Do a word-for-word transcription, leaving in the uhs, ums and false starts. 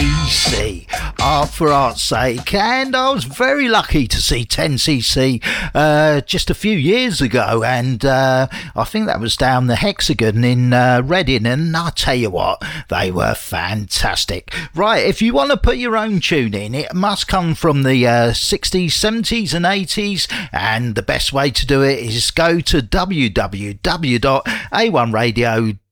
C C, Art for Art's Sake, and I was very lucky to see ten C C uh, just a few years ago, and uh, I think that was down the Hexagon in uh, Reading, and I tell you what, they were fantastic. Right, if you want to put your own tune in, it must come from the uh, sixties, seventies and eighties, and the best way to do it is go to w w w dot a one radio